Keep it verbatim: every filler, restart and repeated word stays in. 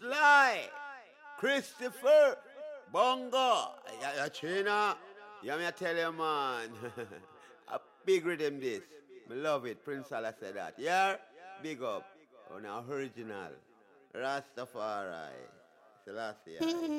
Sly, Christopher, Bongo, yeah, yeah, China. Yeah, me I tell you, man. A big rhythm this. Me love it. Prince Allah said that. Yeah, big up. On our original. Rastafari. Selassie.